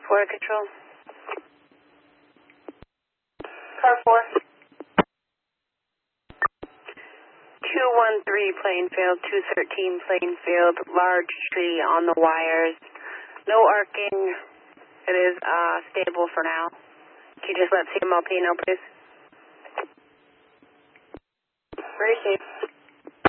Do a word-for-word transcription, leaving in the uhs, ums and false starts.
Florida Control. Car four. two one three Plainfield, two thirteen Plainfield, large tree on the wires. No arcing. It is uh, stable for now. Can you just let C M L P know, please? Very safe.